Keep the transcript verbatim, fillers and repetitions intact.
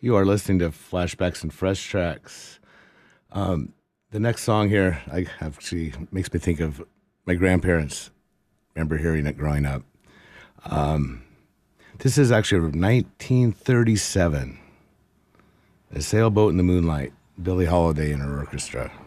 You are listening to Flashbacks and Fresh Tracks. Um, the next song here, I actually makes me think of my grandparents. Remember hearing it growing up. Um, this is actually nineteen thirty-seven. A Sailboat in the Moonlight. Billie Holiday and her orchestra.